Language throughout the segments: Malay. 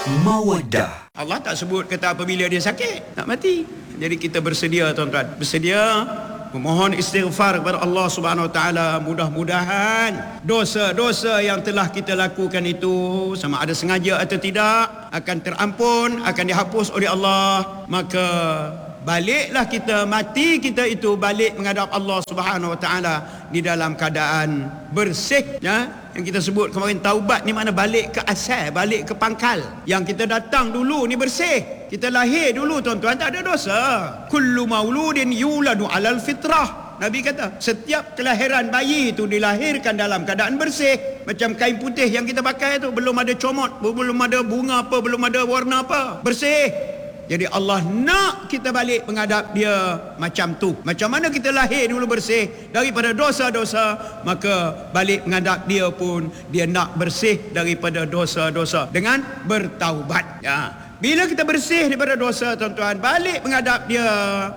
Mawaddah. Allah tak sebut kata apabila dia sakit nak mati. Jadi kita bersedia tuan-tuan, bersedia memohon istighfar kepada Allah Subhanahu Wa Taala. Mudah-mudahan dosa-dosa yang telah kita lakukan itu, sama ada sengaja atau tidak, akan terampun, akan dihapus oleh Allah. Maka baliklah kita, mati kita itu balik menghadap Allah Subhanahu Wa Taala di dalam keadaan bersih, ya. Yang kita sebut kemarin, taubat ni mana balik ke asal, balik ke pangkal. Yang kita datang dulu ni bersih. Kita lahir dulu tuan-tuan tak ada dosa. Kullu mauludin yuladu alal fitrah. Nabi kata setiap kelahiran bayi itu dilahirkan dalam keadaan bersih. Macam kain putih yang kita pakai tu, belum ada comot, belum ada bunga apa, belum ada warna apa, bersih. Jadi Allah nak kita balik menghadap dia macam tu. Macam mana kita lahir dulu bersih daripada dosa-dosa, maka balik menghadap dia pun dia nak bersih daripada dosa-dosa dengan bertaubat, ya. Bila kita bersih daripada dosa tuan-tuan, balik menghadap dia,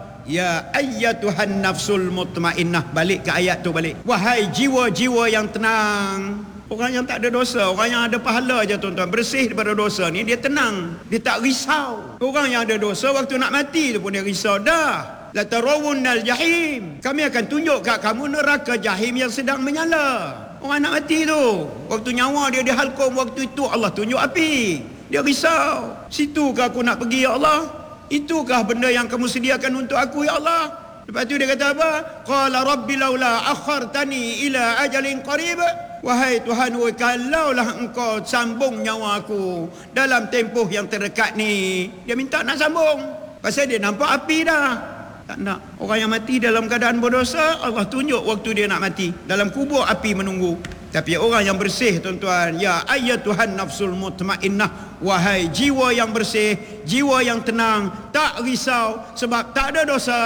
ya ayyatuhan nafsul mutmainnah, balik ke ayat tu balik. Wahai jiwa-jiwa yang tenang. Orang yang tak ada dosa, orang yang ada pahala aja tuan-tuan, bersih daripada dosa ni, dia tenang, dia tak risau. Orang yang ada dosa waktu nak mati tu pun dia risau. Dah la tarawunnal jahim, kami akan tunjuk kat kamu neraka jahim yang sedang menyala. Orang nak mati tu, waktu nyawa dia dihalkum, waktu itu Allah tunjuk api, dia risau. Situkah aku nak pergi, ya Allah? Itukah benda yang kamu sediakan untuk aku, ya Allah? Lepas tu dia kata apa? Qala rabbi laula akhartani ila ajalin qarib. Wahai Tuhan, kalaulah engkau sambung nyawa aku dalam tempoh yang terdekat ni. Dia minta nak sambung, pasal dia nampak api dah. Tak nak. Orang yang mati dalam keadaan berdosa, Allah tunjuk waktu dia nak mati, dalam kubur api menunggu. Tapi orang yang bersih tuan-tuan, ya ayyatuhan nafsul mutmainnah, wahai jiwa yang bersih, jiwa yang tenang, tak risau sebab tak ada dosa.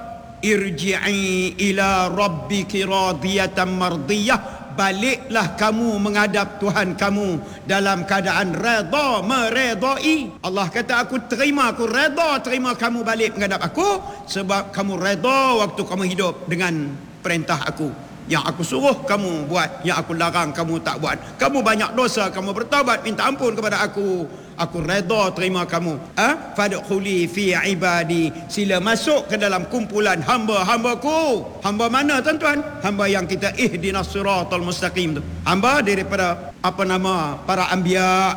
Irji'i ila rabbiki radiyatan mardiyah, baliklah kamu menghadap Tuhan kamu dalam keadaan redha, meredai. Allah kata aku terima, aku redha terima kamu balik menghadap aku, sebab kamu redha waktu kamu hidup dengan perintah aku. Yang aku suruh kamu buat, yang aku larang kamu tak buat. Kamu banyak dosa, kamu bertaubat minta ampun kepada aku redha terima kamu. Fadkhuli fi ibadi, sila masuk ke dalam kumpulan hamba-hambaku. Hamba mana tuan-tuan? Hamba yang kita ihdinas siratal mustaqim tu. Hamba daripada para anbiya,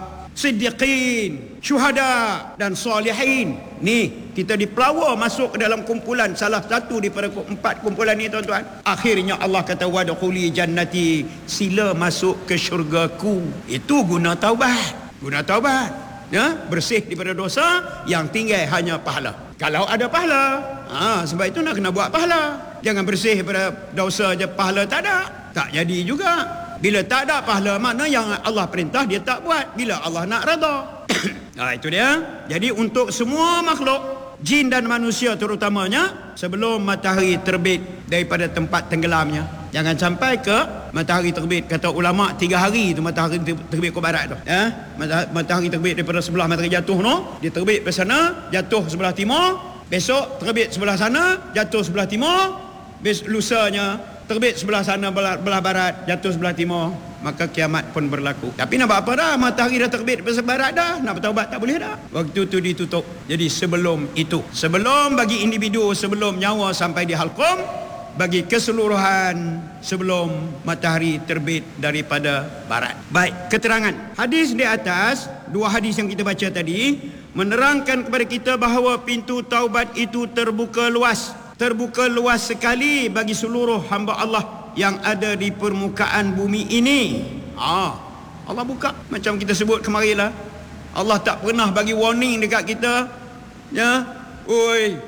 siddiqin, syuhada dan salihin. Ni kita dipelawa masuk ke dalam kumpulan, salah satu daripada 4 kumpulan ni tuan-tuan. Akhirnya Allah kata wadkhuli jannati, sila masuk ke syurgaku. Itu guna taubat. Guna taubat, ya, bersih daripada dosa, yang tinggal hanya pahala. Kalau ada pahala, sebab itu nak kena buat pahala. Jangan bersih daripada dosa je pahala tak ada, tak jadi juga. Bila tak ada pahala, mana yang Allah perintah dia tak buat. Bila Allah nak redha. Itu dia. Jadi untuk semua makhluk, jin dan manusia terutamanya, sebelum matahari terbit daripada tempat tenggelamnya, jangan sampai ke matahari terbit. Kata ulama 3 hari tu matahari terbit ke barat tu, ya. Matahari terbit daripada sebelah matahari jatuh no, dia terbit ke sana, jatuh sebelah timur. Besok terbit sebelah sana, jatuh sebelah timur. Lusanya terbit sebelah sana, belah barat, jatuh sebelah timur. Maka kiamat pun berlaku. Tapi nak buat apa dah? Matahari dah terbit sebelah barat dah, nak bertaubat tak boleh dah. Waktu tu ditutup. Jadi sebelum itu, sebelum bagi individu, sebelum nyawa sampai di halqum, bagi keseluruhan sebelum matahari terbit daripada barat. Baik, keterangan hadis di atas, 2 hadis yang kita baca tadi, menerangkan kepada kita bahawa pintu taubat itu terbuka luas. Terbuka luas sekali bagi seluruh hamba Allah yang ada di permukaan bumi ini. Allah buka. Macam kita sebut kemarin lah, Allah tak pernah bagi warning dekat kita, ya, oi,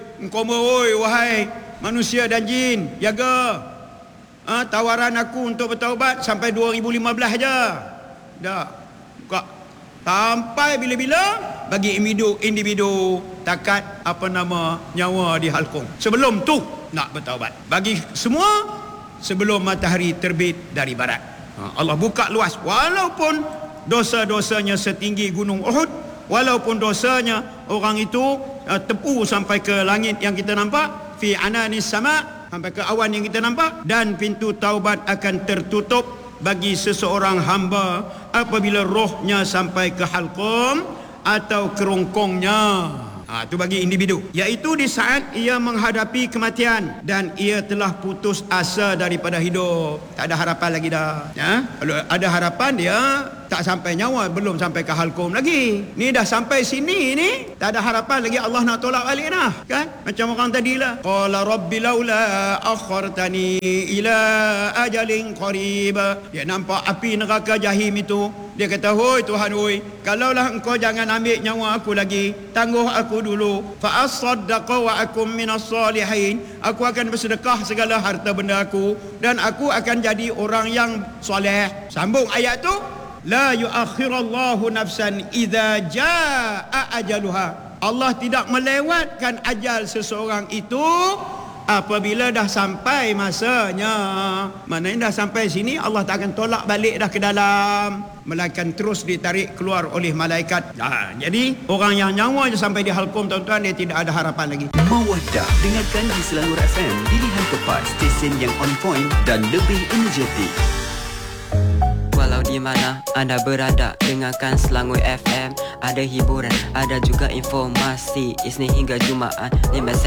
wahai manusia dan jin, jaga tawaran aku untuk bertaubat sampai 2015 aja. Dah buka sampai bila-bila bagi individu takat nyawa di halqum. Sebelum tu nak bertaubat. Bagi semua sebelum matahari terbit dari barat. Allah buka luas, walaupun dosa-dosanya setinggi gunung Uhud, walaupun dosanya orang itu tepu sampai ke langit yang kita nampak, fi ananis sama, sampai ke awan yang kita nampak, dan pintu taubat akan tertutup bagi seseorang hamba apabila rohnya sampai ke halqum atau kerongkongnya. Itu bagi individu, iaitu di saat ia menghadapi kematian dan ia telah putus asa daripada hidup. Tak ada harapan lagi dah. Kalau ada harapan, dia tak sampai nyawa, belum sampai ke halkum lagi. Ni dah sampai sini ni, tak ada harapan lagi. Allah nak tolak balik dah, kan? Macam orang tadi lah. Qala rabbi laula akhartani ila ajalin qarib. Dia nampak api neraka jahim itu. Dia kata, hoi Tuhan, hoi, kalaulah engkau jangan ambil nyawa aku lagi, tangguh aku dulu. Fa asaddaqa wa akum minas salihin. Aku akan bersedekah segala harta benda aku dan aku akan jadi orang yang soleh. Sambung ayat tu. La yuakhirallahu nafsan idza jaa ajaluha. Allah tidak melewatkan ajal seseorang itu apabila dah sampai masanya. Maknanya dah sampai sini, Allah tak akan tolak balik dah ke dalam, melainkan terus ditarik keluar oleh malaikat. Jadi orang yang nyawa je sampai di halkum, tuan-tuan, dia tidak ada harapan lagi. Mawaddah, dengarkan di Selangor FM, pilihan tepat, stesen yang on point dan lebih energetik. Walau di mana anda berada, dengarkan Selangor FM. Ada hiburan, ada juga informasi. Isnin hingga Jumaat 5